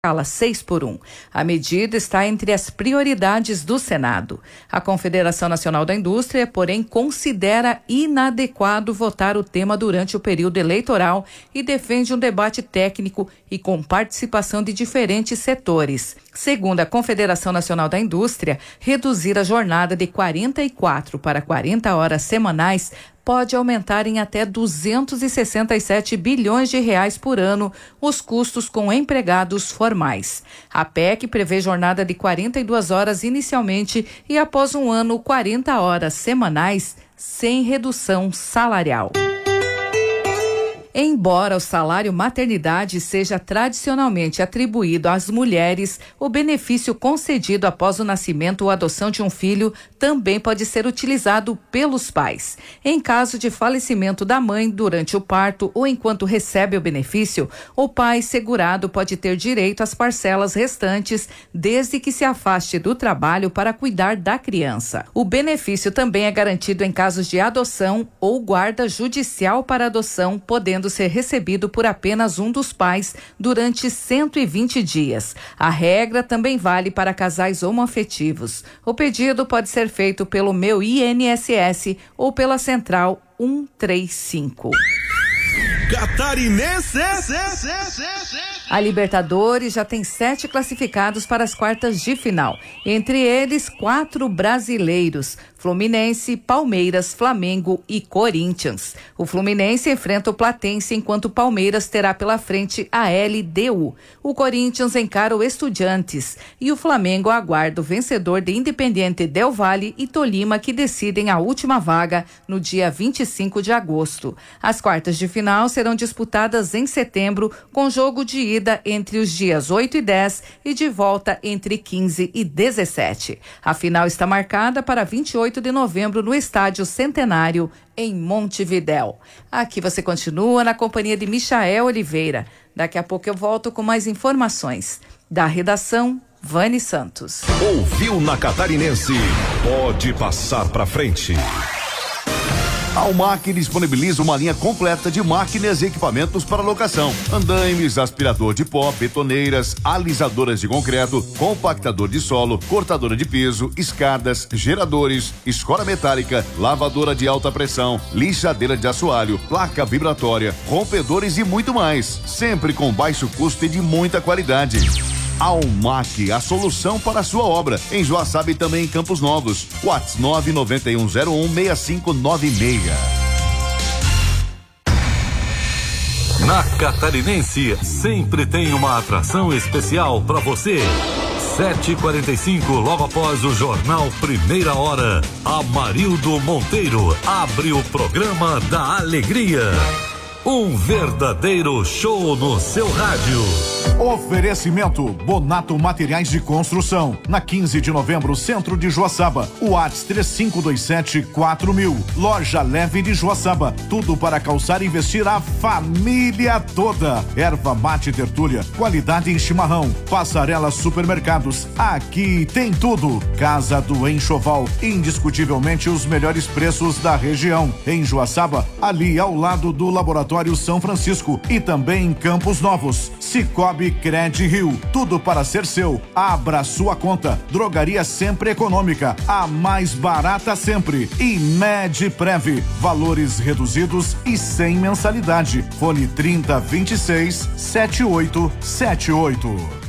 escala 6x1. A medida está entre as prioridades do Senado. A Confederação Nacional da Indústria, porém, considera inadequado votar o tema durante o período eleitoral e defende um debate técnico e com participação de diferentes setores. Segundo a Confederação Nacional da Indústria, reduzir a jornada de 44 para 40 horas semanais pode aumentar em até 267 bilhões de reais por ano os custos com empregados formais. A PEC prevê jornada de 42 horas inicialmente e após um ano 40 horas semanais sem redução salarial. Embora o salário maternidade seja tradicionalmente atribuído às mulheres, o benefício concedido após o nascimento ou adoção de um filho também pode ser utilizado pelos pais. Em caso de falecimento da mãe durante o parto ou enquanto recebe o benefício, o pai segurado pode ter direito às parcelas restantes, desde que se afaste do trabalho para cuidar da criança. O benefício também é garantido em casos de adoção ou guarda judicial para adoção, podendo ser recebido por apenas um dos pais durante 120 dias. A regra também vale para casais homoafetivos. O pedido pode ser feito pelo Meu INSS ou pela Central 135. Catarinense. A Libertadores já tem 7 classificados para as quartas de final. Entre eles, 4 brasileiros: Fluminense, Palmeiras, Flamengo e Corinthians. O Fluminense enfrenta o Platense, enquanto o Palmeiras terá pela frente a LDU. O Corinthians encara o Estudiantes e o Flamengo aguarda o vencedor de Independiente Del Valle e Tolima, que decidem a última vaga no dia 25 de agosto. As quartas de final serão disputadas em setembro, com jogo de ida entre os dias 8 e 10 e de volta entre 15 e 17. A final está marcada para 28 de novembro no Estádio Centenário, em Montevidéu. Aqui você continua na companhia de Michael Oliveira. Daqui a pouco eu volto com mais informações. Da redação, Vani Santos. Ouviu na Catarinense? Pode passar pra frente. A Almac disponibiliza uma linha completa de máquinas e equipamentos para locação: andaimes, aspirador de pó, betoneiras, alisadoras de concreto, compactador de solo, cortadora de piso, escadas, geradores, escora metálica, lavadora de alta pressão, lixadeira de assoalho, placa vibratória, rompedores e muito mais, sempre com baixo custo e de muita qualidade. Almac, a solução para a sua obra, em Joaçaba e também em Campos Novos. WhatsApp 991016596. Na Catarinense, sempre tem uma atração especial para você. 7h45, logo após o jornal Primeira Hora, Amarildo Monteiro abre o programa da Alegria. Um verdadeiro show no seu rádio. Oferecimento Bonato Materiais de Construção, na 15 de novembro, centro de Joaçaba. WhatsApp 3527-4000. Loja Leve de Joaçaba, tudo para calçar e vestir a família toda. Erva mate Tertúlia, qualidade em chimarrão. Passarela Supermercados, aqui tem tudo. Casa do Enxoval, indiscutivelmente os melhores preços da região. Em Joaçaba, ali ao lado do Laboratório São Francisco, e também em Campos Novos. Cicobi Cred Rio, tudo para ser seu. Abra sua conta. Drogaria Sempre Econômica, a mais barata sempre. E Medprev, valores reduzidos e sem mensalidade. Fone 3026-7878.